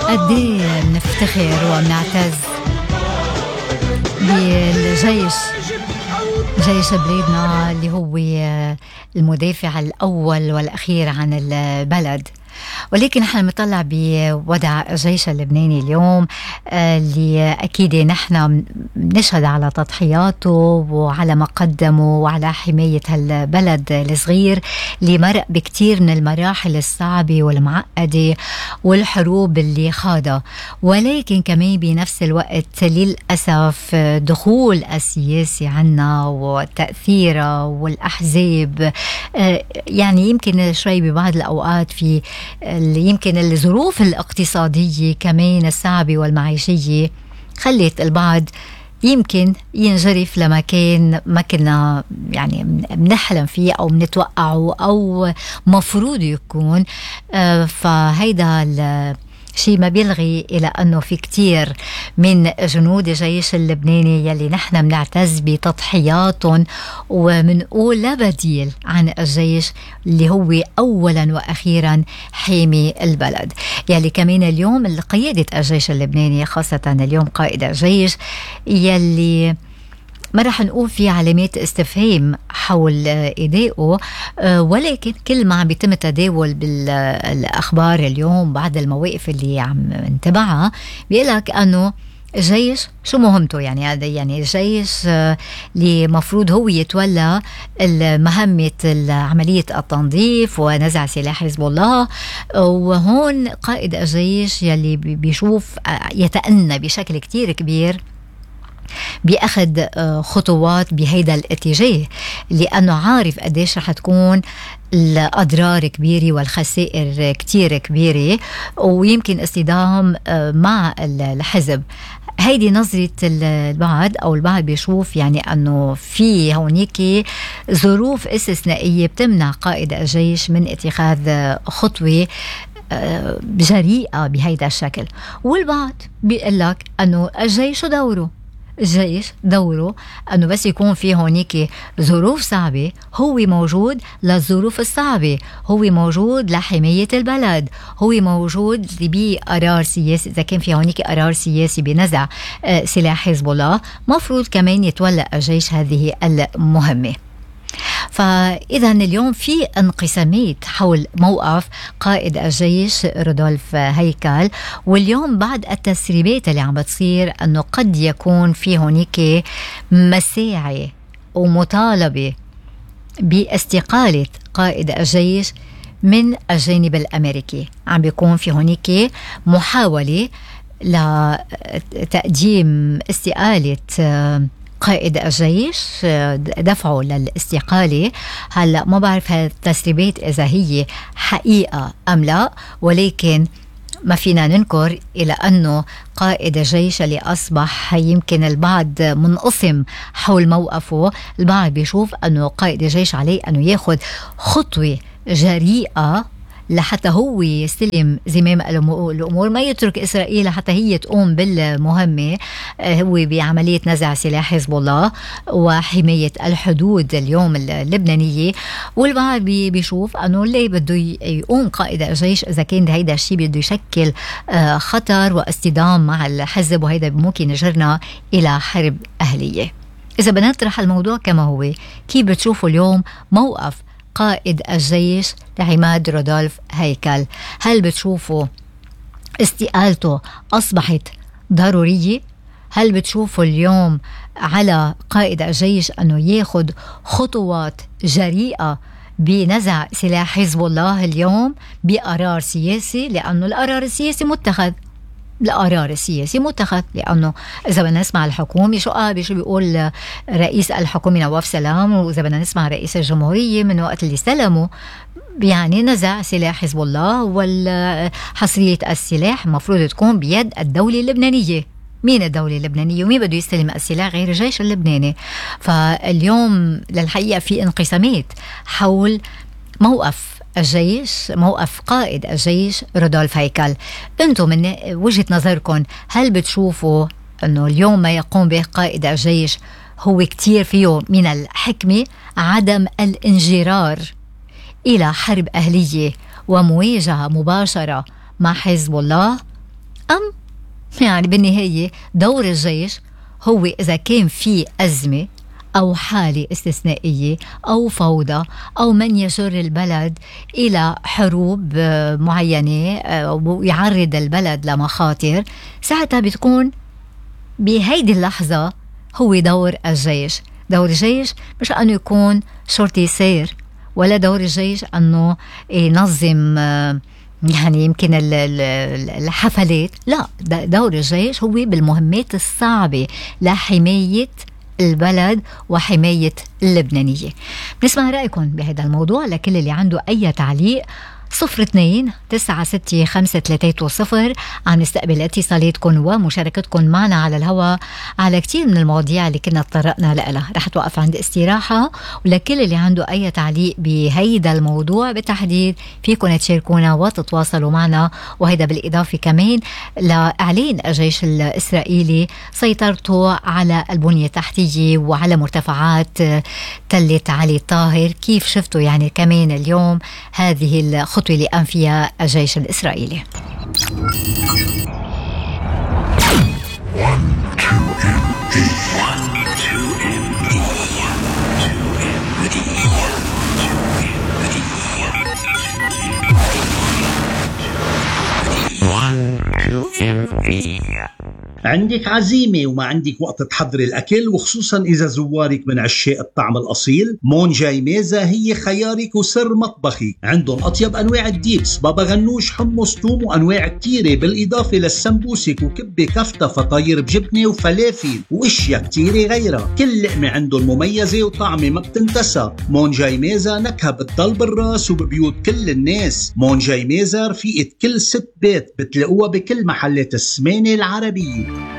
قد ايه بنفتخر وبنعتز بالجيش، جيش بلادنا اللي هو المدافع الأول والأخير عن البلد. ولكن نحن نطلع بوضع الجيش اللبناني اليوم اللي أكيد نحن نشهد على تضحياته وعلى ما قدمه وعلى حماية هالبلد الصغير اللي مرق بكتير من المراحل الصعبة والمعقدة والحروب اللي خاضها. ولكن كمان بنفس الوقت للأسف دخول السياسي عنا وتأثيره والأحزاب يعني يمكن شوي ببعض الأوقات في يمكن الظروف الاقتصادية كمان الصعبة والمعيشية خلت البعض يمكن ينجرف لمكان ما كنا يعني بنحلم فيه أو بنتوقعه أو مفروض يكون. فهيدا شيء ما بيلغي إلى أنه في كتير من جنود الجيش اللبناني يلي نحن بنعتز بتضحياتهم ومنقول لا بديل عن الجيش اللي هو أولا وأخيرا حامي البلد. يلي كمان اليوم قيادة الجيش اللبناني خاصة اليوم قائد الجيش يلي ما رح نقول في علامات استفهام حول إدائه، ولكن كل ما عم بيتم تداول بالأخبار اليوم بعد المواقف اللي عم نتبعها بيقلك أنه الجيش شو مهمته. يعني هذا يعني الجيش اللي مفروض هو يتولى مهمة عملية التنظيف ونزع سلاح حزب الله، وهون قائد الجيش يلي بيشوف يتأنى بشكل كتير كبير بأخذ خطوات بهيدا الاتجاه، لأنه عارف قديش رح تكون الأضرار كبيرة والخسائر كتير كبيرة ويمكن اصطدام مع الحزب. هيدي نظرة البعض أو البعض بيشوف يعني أنه في هونيك ظروف استثنائية بتمنع قائد الجيش من اتخاذ خطوة جريئة بهيدا الشكل. والبعض بيقول لك أنه الجيش دوره، الجيش دوره أنه بس يكون في هونيك ظروف صعبة هو موجود للظروف الصعبة، هو موجود لحماية البلد، هو موجود بقرار سياسي. إذا كان في هونيك قرار سياسي بنزع سلاح حزب الله مفروض كمان يتولى الجيش هذه المهمة. فإذا اليوم في انقسامات حول موقف قائد الجيش رودولف هيكل، واليوم بعد التسريبات اللي عم بتصير أنه قد يكون في هناك مساعي ومطالبة باستقالة قائد الجيش من الجانب الأمريكي. عم بيكون في هناك محاولة لتقديم استقالة قائد الجيش، دفعه للاستقالة. هلأ ما بعرف هالتسريبات إذا هي حقيقة أم لا، ولكن ما فينا ننكر إلى أنه قائد الجيش اللي أصبح يمكن البعض منقسم حول موقفه. البعض بيشوف أنه قائد الجيش عليه أنه ياخد خطوة جريئة لحتى هو يستلم زمام الأمور، ما يترك إسرائيل حتى هي تقوم بالمهمة هو بعملية نزع سلاح حزب الله وحماية الحدود اليوم اللبنانية. والبعض بيشوف أنه ليه بده يقوم قائد الجيش إذا كان هيدا الشيء بده يشكل خطر واصطدام مع الحزب، وهيدا ممكن يجرنا إلى حرب أهلية. إذا بدنا نطرح الموضوع كما هو، كيف بتشوفوا اليوم موقف قائد الجيش لعماد رودولف هيكل؟ هل بتشوفوا استقالته أصبحت ضرورية؟ هل بتشوفوا اليوم على قائد الجيش أنه ياخد خطوات جريئة بنزع سلاح حزب الله اليوم بقرار سياسي؟ لأنه القرار السياسي متخذ، القرار السياسي متخذ. لأنه إذا بدنا نسمع الحكومة شو بيقول رئيس الحكومة نواف سلام، وإذا بدنا نسمع رئيس الجمهورية من وقت اللي استلموا يعني نزع سلاح حزب الله والحصرية السلاح مفروض تكون بيد الدولة اللبنانية. مين الدولة اللبنانية ومين بده يستلم السلاح غير الجيش اللبناني؟ فاليوم للحقيقة في انقسامات حول موقف الجيش، موقف قائد الجيش رودولف هيكل. انتم من وجهة نظركم هل بتشوفوا انه اليوم ما يقوم به قائد الجيش هو كتير فيه من الحكمة عدم الانجرار إلى حرب أهلية ومواجهة مباشرة مع حزب الله، أم يعني بالنهاية دور الجيش هو إذا كان في أزمة أو حالة استثنائية أو فوضى أو من يجر البلد إلى حروب معينة ويعرض البلد لمخاطر، ساعتها بتكون بهيدي اللحظة هو دور الجيش. دور الجيش مش أنه يكون شرطي سير، ولا دور الجيش أنه ينظم يعني يمكن الحفلات، لا، دور الجيش هو بالمهمات الصعبة لحماية البلد وحماية اللبنانية. نسمع رأيكم بهذا الموضوع. لكل اللي عنده أي تعليق 02-965-330 عم نستقبل اتصالاتكم ومشاركتكم معنا على الهواء على كتير من المواضيع اللي كنا تطرقنا لها. رح توقف عند استراحة، ولكل اللي عنده أي تعليق بهيدا الموضوع بالتحديد فيكم تشاركونا وتتواصلوا معنا. وهيدا بالإضافة كمان لإعلان الجيش الإسرائيلي سيطرته على البنية التحتية وعلى مرتفعات تلة علي طاهر. كيف شفتوا يعني كمان اليوم هذه الخطوة اللي قام فيها الجيش الإسرائيلي؟ عندك عزيمة وما عندك وقت تحضري الأكل، وخصوصا إذا زوارك من عشاق الطعم الأصيل، مون جاي ميزة هي خيارك وسر مطبخك. عندهم أطيب أنواع الديبس، بابا غنوش، حمص، توم، وأنواع كتيرة، بالإضافة للسمبوسك وكبة كفتة، فطاير بجبنة وفلافل وإشياء كتيرة غيرها. كل لقمة عندهم مميزة وطعمة ما بتنتسى. مون جاي ميزة نكهة بتضل بالراس وببيوت كل الناس. مون جاي ميزة رفيقة كل ست بيت، بتلاقوها بكل محلات السمانة العربية.